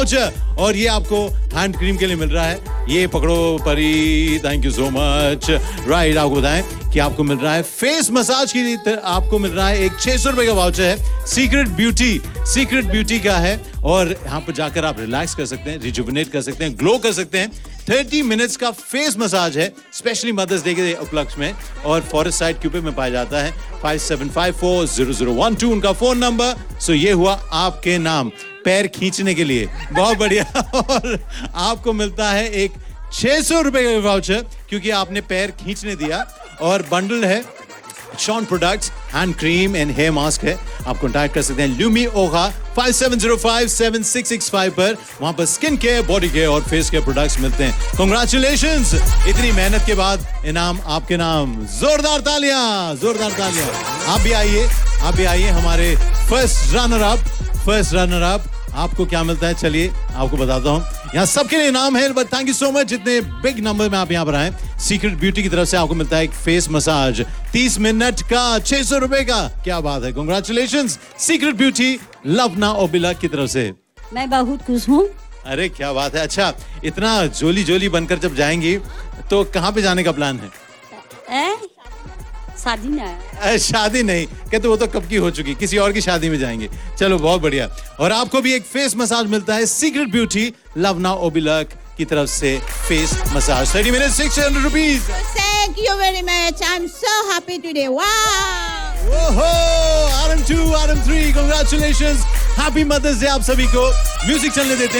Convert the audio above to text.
और ये आपको हैंड क्रीम के लिए मिल रहा है। ये पकड़ो परी, thank you so much. Right, आपको बताएं कि आपको मिल रहा है फेस मसाज के लिए, आपको मिल रहा है एक 600 रुपए का वाउचर है। सीक्रेट ब्यूटी का है और यहाँ पर जाकर आप रिलैक्स कर सकते हैं, रिजुविनेट कर सकते हैं, ग्लो कर सकते हैं। 30 मिनट्स का फेस मसाज है स्पेशली मदर्स डे के उपलक्ष्य में और फॉरेस्ट साइड क्यूपे में पाया जाता है। 57540012 उनका फोन नंबर। सो ये हुआ आपके नाम पैर खींचने के लिए, बहुत बढ़िया। और आपको मिलता है एक 600 रुपए का वाउचर क्योंकि आपने पैर खींचने दिया। और बंडल है Shawn products hand cream and hair mask है। आप कॉन्टैक्ट कर सकते हैं ल्यूमी ओखा 57057665 पर। वहां पर स्किन केयर, बॉडी केयर और फेस केयर प्रोडक्ट्स मिलते हैं। कांग्रेचुलेशंस, इतनी मेहनत के बाद इनाम आपके नाम। जोरदार तालियां। आप भी आइए हमारे फर्स्ट रनर अप। आपको क्या मिलता है चलिए आपको बताता हूँ। यहाँ सबके लिए इनाम है, but thank you so much जितने बिग नंबर में आप यहाँ पर आए। सीक्रेट ब्यूटी की तरफ से आपको मिलता है एक फेस मसाज 30 मिनट का 600 रुपए का। क्या बात है, कांग्रेचुलेशंस सीक्रेट ब्यूटी लवना ओबिला की तरफ से। मैं बहुत खुश हूँ। अरे क्या बात है। अच्छा, इतना जोली बनकर जब जाएंगी तो कहाँ पे जाने का प्लान है? शादी ना, शादी नहीं कहते, वो तो कब की हो चुकी, किसी और की शादी में जाएंगे। चलो बहुत बढ़िया। और आपको भी एक फेस मसाज मिलता है सीक्रेट ब्यूटी लवना ओबिलक की तरफ से face massage 30 minute 600 rupees. Thank you very much. I'm so happy today. Wow. ओहो, RM2, RM3, congratulations. Happy mother's day आप सभी को। म्यूजिक चलने देते हैं।